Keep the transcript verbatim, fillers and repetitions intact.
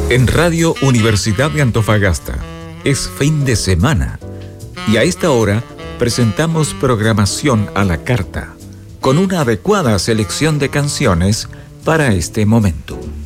En Radio Universidad de Antofagasta es fin de semana y a esta hora presentamos programación a la carta con una adecuada selección de canciones para este momento.